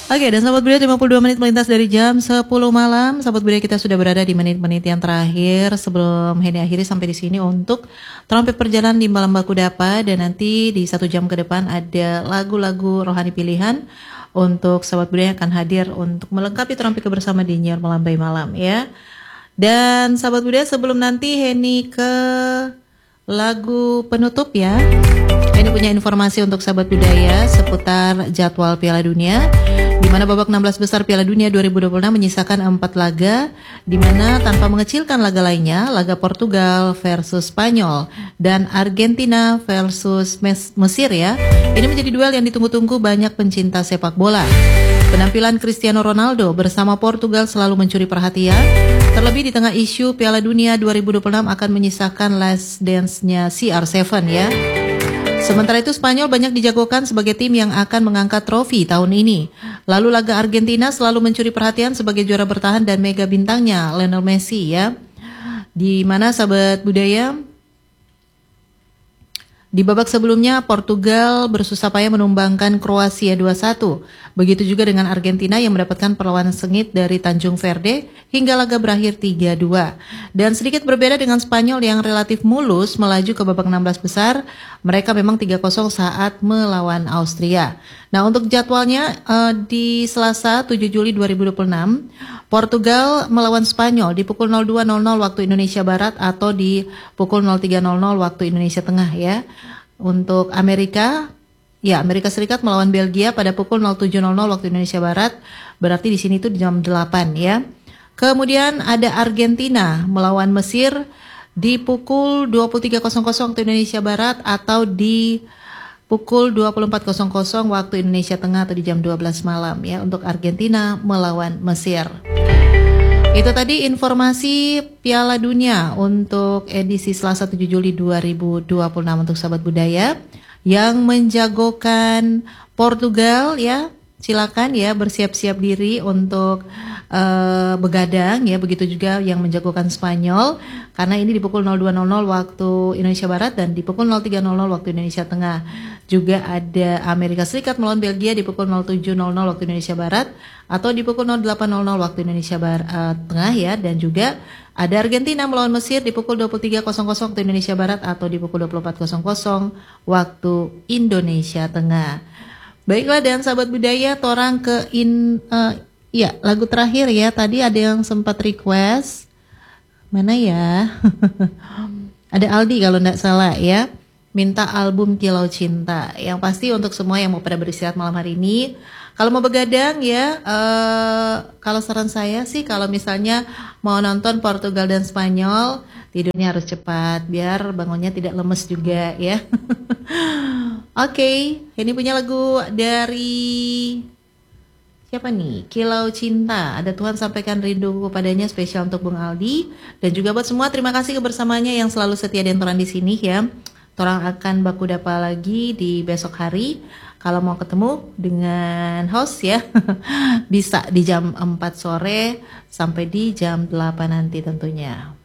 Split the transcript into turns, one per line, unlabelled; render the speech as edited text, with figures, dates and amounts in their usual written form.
Oke, dan sahabat budaya 52 menit melintas dari jam 10 malam. Sahabat budaya kita sudah berada di menit-menit yang terakhir sebelum Henny akhiri sampai di sini untuk trompet perjalanan di malam baku dapa, dan nanti di 1 jam ke depan ada lagu-lagu rohani pilihan untuk sahabat budaya yang akan hadir untuk melengkapi trompet kebersama di Nyiar Melambai Malam ya. Dan sahabat budaya sebelum nanti Henny ke lagu penutup ya. Ini punya informasi untuk sahabat budaya seputar jadwal Piala Dunia, di mana babak 16 besar Piala Dunia 2026 menyisakan 4 laga, di mana tanpa mengecilkan laga lainnya, laga Portugal versus Spanyol dan Argentina versus Mesir ya. Ini menjadi duel yang ditunggu-tunggu banyak pencinta sepak bola. Penampilan Cristiano Ronaldo bersama Portugal selalu mencuri perhatian, terlebih di tengah isu Piala Dunia 2026 akan menyisakan last dance-nya CR7 ya. Sementara itu Spanyol banyak dijagokan sebagai tim yang akan mengangkat trofi tahun ini. Lalu laga Argentina selalu mencuri perhatian sebagai juara bertahan dan mega bintangnya Lionel Messi ya. Di mana sahabat budaya, di babak sebelumnya Portugal bersusah payah menumbangkan Kroasia 2-1. Begitu juga dengan Argentina yang mendapatkan perlawanan sengit dari Tanjung Verde hingga laga berakhir 3-2. Dan sedikit berbeda dengan Spanyol yang relatif mulus melaju ke babak 16 besar, mereka memang 3-0 saat melawan Austria. Nah, untuk jadwalnya di Selasa 7 Juli 2026, Portugal melawan Spanyol di pukul 02.00 waktu Indonesia Barat atau di pukul 03.00 waktu Indonesia Tengah ya. Untuk Amerika Serikat melawan Belgia pada pukul 07.00 waktu Indonesia Barat, berarti di sini itu jam 8 ya. Kemudian ada Argentina melawan Mesir di pukul 23.00 waktu Indonesia Barat atau di pukul 24.00 waktu Indonesia Tengah atau di jam 12 malam ya, untuk Argentina melawan Mesir. Itu tadi informasi Piala Dunia untuk edisi Selasa 7 Juli 2026 untuk sahabat budaya yang menjagokan Portugal ya. Silakan ya bersiap-siap diri untuk begadang ya, begitu juga yang menjagokan Spanyol karena ini di pukul 02.00 waktu Indonesia Barat dan di pukul 03.00 waktu Indonesia Tengah. Juga ada Amerika Serikat melawan Belgia di pukul 07.00 waktu Indonesia Barat atau di pukul 08.00 waktu Indonesia Tengah ya, dan juga ada Argentina melawan Mesir di pukul 23.00 waktu Indonesia Barat atau di pukul 24.00 waktu Indonesia Tengah. Baiklah, dan sahabat budaya torang ke lagu terakhir ya. Tadi ada yang sempat request. Mana ya? Ada Aldi kalau enggak salah ya. Minta album Kilau Cinta. Yang pasti untuk semua yang mau pada beristirahat malam hari ini, kalau mau begadang ya, kalau saran saya sih kalau misalnya mau nonton Portugal dan Spanyol, tidurnya harus cepat biar bangunnya tidak lemes juga ya. Oke, ini punya lagu dari siapa nih? Kilau Cinta. Ada Tuhan sampaikan rindu kepadanya, spesial untuk Bung Aldi dan juga buat semua. Terima kasih kebersamaannya yang selalu setia dan toran di sini ya. Torang akan baku dapa lagi di besok hari. Kalau mau ketemu dengan host ya, bisa di jam 4 sore sampai di jam 8 nanti tentunya.